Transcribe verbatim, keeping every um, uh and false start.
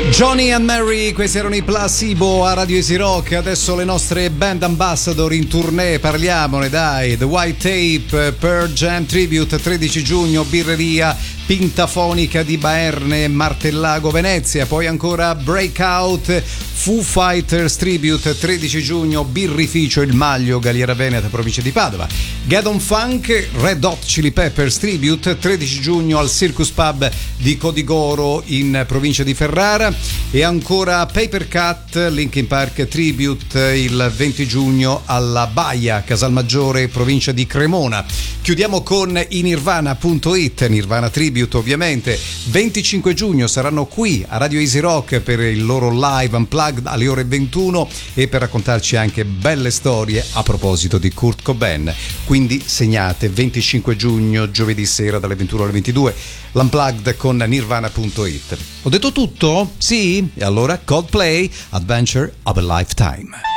Johnny and Mary, questi erano i Placebo a Radio Easy Rock. Adesso le nostre band ambassador in tournée, parliamone dai. The White Tape, Pearl Jam Tribute tredici giugno, Birreria Pintafonica di Baerne, Martellago, Venezia. Poi ancora Breakout, Foo Fighters Tribute tredici giugno, Birrificio Il Maglio, Galliera Veneta, provincia di Padova. Get on Funk, Red Hot Chili Peppers Tribute tredici giugno al Circus Pub di Codigoro in provincia di Ferrara. E ancora Paper Cut, Linkin Park Tribute il venti giugno alla Baia, Casalmaggiore, provincia di Cremona. Chiudiamo con i Nirvana punto it, Nirvana Tribute ovviamente. venticinque giugno saranno qui a Radio Easy Rock per il loro live unplugged alle ore ventuno e per raccontarci anche belle storie a proposito di Kurt Cobain. Quindi segnate venticinque giugno, giovedì sera dalle ventuno alle ventidue, l'unplugged con Nirvana punto it. Ho detto tutto? Sì? E allora Coldplay, Adventure of a Lifetime.